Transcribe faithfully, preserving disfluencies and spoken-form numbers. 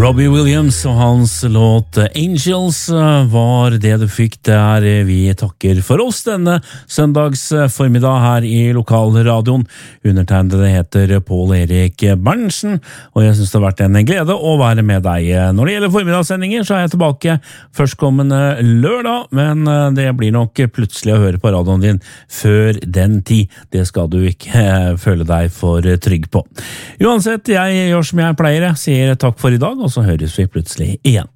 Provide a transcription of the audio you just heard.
Robbie Williams og hans låt Angels var det du fikk der. Vi takker for oss denne søndags formiddag her i lokalradioen. Undertegnede heter Pål Erik Berntsen, og jeg synes det har vært en glede å være med deg. Når det gjelder formiddagssendinger så er jeg tilbake førstkommende lørdag, men det blir nok plutselig å høre på radioen din før den tid. Det skal du ikke føle deg for trygg på. Uansett, jeg gjør som jeg pleier, jeg sier takk for i dag, og så høres vi plutselig igjen.